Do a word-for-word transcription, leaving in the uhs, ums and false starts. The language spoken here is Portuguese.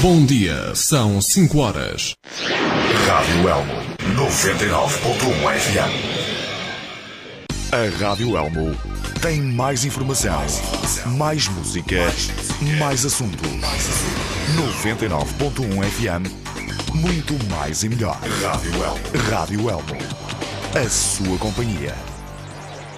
Bom dia, são cinco horas. Rádio Elmo, noventa e nove ponto um F M. A Rádio Elmo tem mais informação, mais música, mais assunto. noventa e nove ponto um F M, muito mais e melhor. Rádio Elmo. Rádio Elmo, a sua companhia.